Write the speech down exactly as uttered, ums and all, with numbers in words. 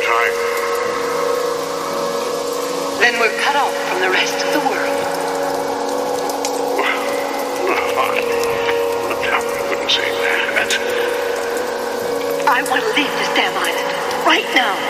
time. Then we're cut off from the rest of the world. Well, no, I, I wouldn't say that. I want to leave this damn island right now.